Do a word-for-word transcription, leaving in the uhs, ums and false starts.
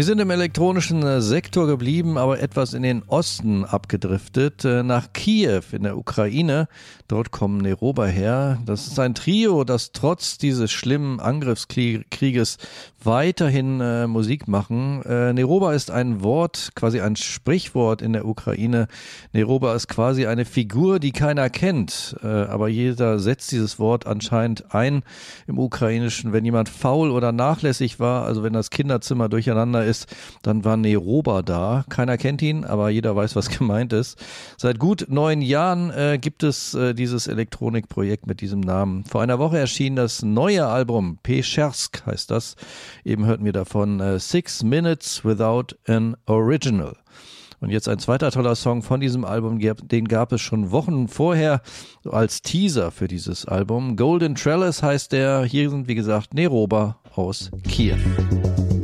Wir sind im elektronischen Sektor geblieben, aber etwas in den Osten abgedriftet, nach Kiew in der Ukraine. Dort kommen Neroba her. Das ist ein Trio, das trotz dieses schlimmen Angriffskrieges weiterhin äh, Musik machen. Äh, Neroba ist ein Wort, quasi ein Sprichwort in der Ukraine. Neroba ist quasi eine Figur, die keiner kennt, äh, aber jeder setzt dieses Wort anscheinend ein im Ukrainischen. Wenn jemand faul oder nachlässig war, also wenn das Kinderzimmer durcheinander ist, dann war Neroba da. Keiner kennt ihn, aber jeder weiß, was gemeint ist. Seit gut neun Jahren äh, gibt es äh, dieses Elektronikprojekt mit diesem Namen. Vor einer Woche erschien das neue Album, Peschersk heißt das. Eben hörten wir davon äh, Six Minutes Without an Original. Und jetzt ein zweiter toller Song von diesem Album, den gab es schon Wochen vorher als Teaser für dieses Album. Golden Trellis heißt der. Hier sind, wie gesagt, Neroba aus Kiew.